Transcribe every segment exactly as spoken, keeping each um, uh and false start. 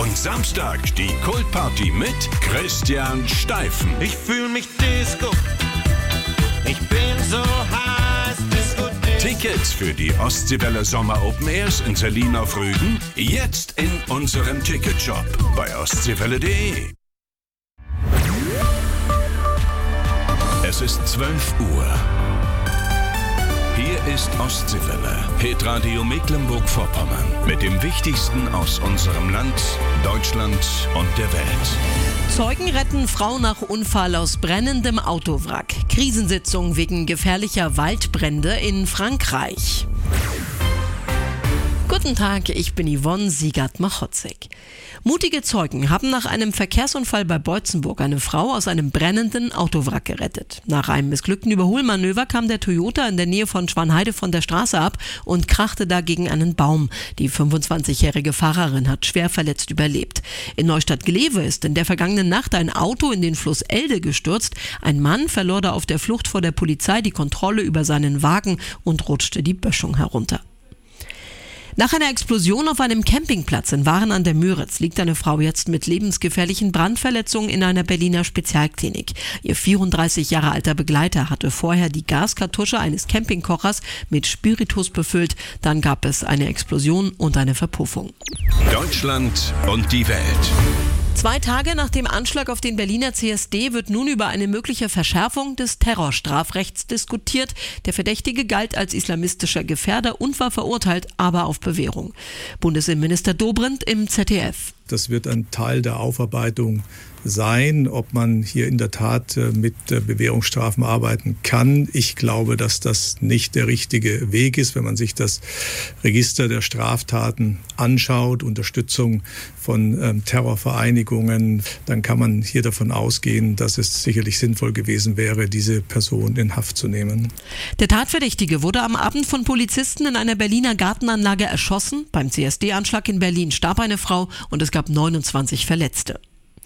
Und Samstag die Kultparty mit Christian Steifen. Ich fühl mich Disco. Ich bin so heiß, Disco, Disco. Tickets für die Ostseewelle Sommer Open Airs in Selin auf Rügen jetzt in unserem Ticketshop bei ostseewelle punkt de. Es ist zwölf Uhr. Hier ist Ostseewelle, Hitradio Mecklenburg-Vorpommern mit dem Wichtigsten aus unserem Land, Deutschland und der Welt. Zeugen retten Frau nach Unfall aus brennendem Autowrack. Krisensitzung wegen gefährlicher Waldbrände in Frankreich. Guten Tag, ich bin Yvonne Siegert-Machotzek. Mutige Zeugen haben nach einem Verkehrsunfall bei Beutzenburg eine Frau aus einem brennenden Autowrack gerettet. Nach einem missglückten Überholmanöver kam der Toyota in der Nähe von Schwanheide von der Straße ab und krachte da gegen einen Baum. Die fünfundzwanzigjährige Fahrerin hat schwer verletzt überlebt. In Neustadt-Glewe ist in der vergangenen Nacht ein Auto in den Fluss Elde gestürzt. Ein Mann verlor da auf der Flucht vor der Polizei die Kontrolle über seinen Wagen und rutschte die Böschung herunter. Nach einer Explosion auf einem Campingplatz in Waren an der Müritz liegt eine Frau jetzt mit lebensgefährlichen Brandverletzungen in einer Berliner Spezialklinik. Ihr vierunddreißig Jahre alter Begleiter hatte vorher die Gaskartusche eines Campingkochers mit Spiritus befüllt. Dann gab es eine Explosion und eine Verpuffung. Deutschland und die Welt. Zwei Tage nach dem Anschlag auf den Berliner C S D wird nun über eine mögliche Verschärfung des Terrorstrafrechts diskutiert. Der Verdächtige galt als islamistischer Gefährder und war verurteilt, aber auf Bewährung. Bundesinnenminister Dobrindt im Z D F. Das wird ein Teil der Aufarbeitung sein, ob man hier in der Tat mit Bewährungsstrafen arbeiten kann. Ich glaube, dass das nicht der richtige Weg ist, wenn man sich das Register der Straftaten anschaut, Unterstützung von ähm, Terrorvereinigungen, dann kann man hier davon ausgehen, dass es sicherlich sinnvoll gewesen wäre, diese Person in Haft zu nehmen. Der Tatverdächtige wurde am Abend von Polizisten in einer Berliner Gartenanlage erschossen. Beim C S D-Anschlag in Berlin starb eine Frau und es gab neunundzwanzig Verletzte.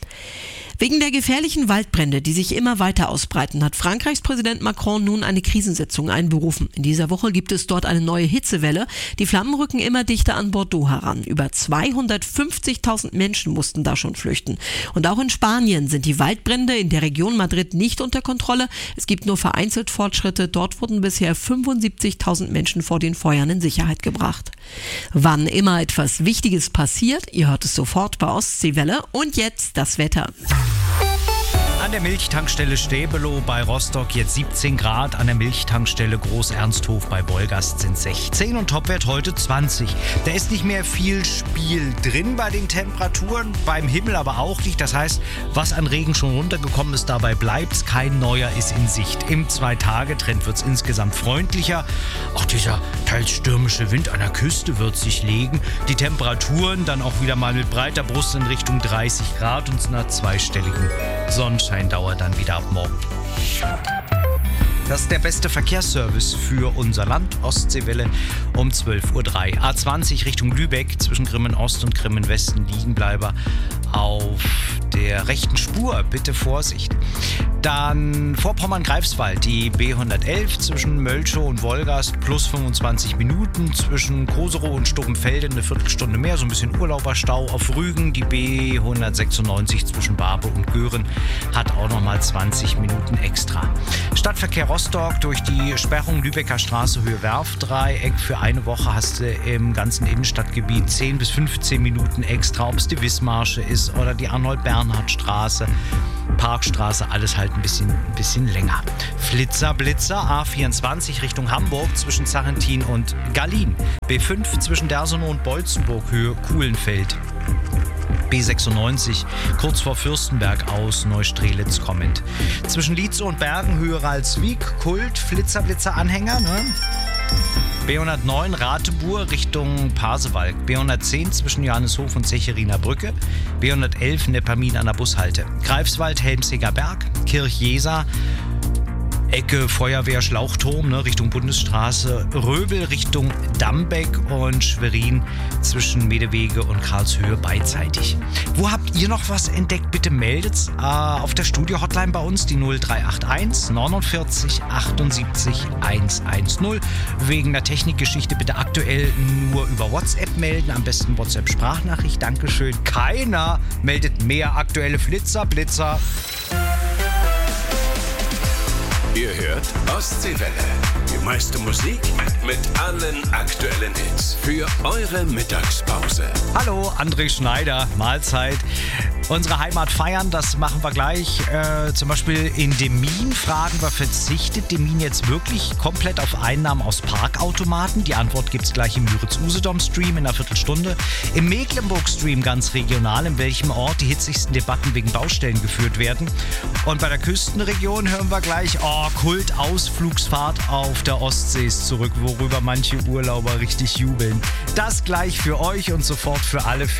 Wegen der gefährlichen Waldbrände, die sich immer weiter ausbreiten, hat Frankreichs Präsident Macron nun eine Krisensitzung einberufen. In dieser Woche gibt es dort eine neue Hitzewelle. Die Flammen rücken immer dichter an Bordeaux heran. Über zweihundertfünfzigtausend Menschen mussten da schon flüchten. Und auch in Spanien sind die Waldbrände in der Region Madrid nicht unter Kontrolle. Es gibt nur vereinzelt Fortschritte. Dort wurden bisher fünfundsiebzigtausend Menschen vor den Feuern in Sicherheit gebracht. Wann immer etwas Wichtiges passiert, ihr hört es sofort bei Ostseewelle. Und jetzt das Wetter. An der Milchtankstelle Stäbelow bei Rostock jetzt siebzehn Grad, an der Milchtankstelle Groß-Ernsthof bei Wolgast sind sechzehn und Topwert heute zwanzig. Da ist nicht mehr viel Spiel drin bei den Temperaturen, beim Himmel aber auch nicht. Das heißt, was an Regen schon runtergekommen ist, dabei bleibt's. Kein neuer ist in Sicht. Im Zwei-Tage-Trend wird's insgesamt freundlicher. Auch dieser teils stürmische Wind an der Küste wird sich legen. Die Temperaturen dann auch wieder mal mit breiter Brust in Richtung dreißig Grad und einer zweistelligen Sonnenschein dauert dann wieder ab morgen. Das ist der beste Verkehrsservice für unser Land. Ostseewelle um zwölf Uhr drei. A zwanzig Richtung Lübeck zwischen Grimmen Ost und Grimmen Westen liegen bleiber auf der rechten Spur. Bitte Vorsicht. Dann Vorpommern-Greifswald, die B hundertelf zwischen Mölchow und Wolgast plus fünfundzwanzig Minuten. Zwischen Koserow und Stubbenfelde eine Viertelstunde mehr, so ein bisschen Urlauberstau. Auf Rügen die B hundertsechsundneunzig zwischen Barbe und Göhren hat auch nochmal zwanzig Minuten extra. Stadtverkehr Rostock durch die Sperrung Lübecker Straße Höhe Werfdreieck. Für eine Woche hast du im ganzen Innenstadtgebiet zehn bis fünfzehn Minuten extra, ob es die Wissmarsche ist oder die Arnold-Bernhard-Straße, Parkstraße, alles halt ein bisschen, ein bisschen länger. Flitzer, Blitzer, A vierundzwanzig Richtung Hamburg zwischen Sarrentin und Gallin. B fünf zwischen Dersonow und Beutzenburg Höhe Kuhlenfeld. B sechsundneunzig kurz vor Fürstenberg aus Neustrelitz kommend. Zwischen Lietzow und Bergen Höhe Ralswiek, Kult, Flitzer, Blitzer, Anhänger, ne? B hundertneun Ratebur Richtung Pasewalk. B hundertzehn zwischen Johanneshof und Secheriner Brücke. B hundertelf Neppermin an der Bushalte. Greifswald, Helmsiger Berg, Kirchjesa Ecke Feuerwehr Schlauchturm, ne, Richtung Bundesstraße, Röbel Richtung Dambeck und Schwerin zwischen Medewege und Karlshöhe beidseitig. Wo habt ihr noch was entdeckt? Bitte meldet's äh, auf der Studio-Hotline bei uns, die null drei acht eins neunundvierzig achtundsiebzig hundertzehn. Wegen der Technikgeschichte bitte aktuell nur über WhatsApp melden, am besten WhatsApp-Sprachnachricht, Dankeschön. Keiner meldet mehr aktuelle Flitzer, Blitzer. Ihr hört Ostseewelle. Die meiste Musik mit allen aktuellen Hits für eure Mittagspause. Hallo, André Schneider, Mahlzeit. Unsere Heimat feiern, das machen wir gleich. Äh, zum Beispiel in Demmin fragen wir, verzichtet Demmin jetzt wirklich komplett auf Einnahmen aus Parkautomaten? Die Antwort gibt's gleich im Müritz-Usedom-Stream in einer Viertelstunde. Im Mecklenburg-Stream ganz regional, in welchem Ort die hitzigsten Debatten wegen Baustellen geführt werden. Und bei der Küstenregion hören wir gleich, oh, Kult-Ausflugsfahrt auf der Ostsee ist zurück, worüber manche Urlauber richtig jubeln. Das gleich für euch und sofort für alle